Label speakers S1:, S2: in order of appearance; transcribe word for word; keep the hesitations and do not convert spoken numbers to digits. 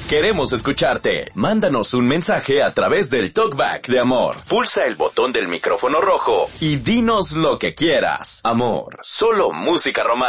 S1: Queremos escucharte. Mándanos un mensaje a través del TalkBack de Amor. Pulsa el botón del micrófono rojo y dinos lo que quieras. Amor, solo música romántica.